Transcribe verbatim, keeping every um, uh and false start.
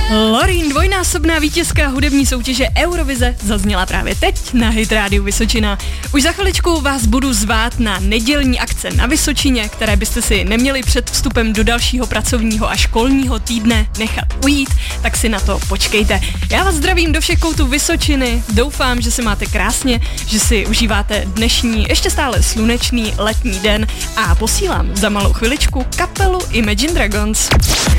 Lorín, dvojnásobná vítězka hudební soutěže Eurovize, zazněla právě teď na Hit Rádiu Vysočina. Už za chviličku vás budu zvát na nedělní akce na Vysočině, které byste si neměli před vstupem do dalšího pracovního a školního týdne nechat ujít, tak si na to počkejte. Já vás zdravím do všech koutů Vysočiny, doufám, že se máte krásně, že si užíváte dnešní, ještě stále slunečný letní den a posílám za malou chviličku kapelu Imagine Dragons.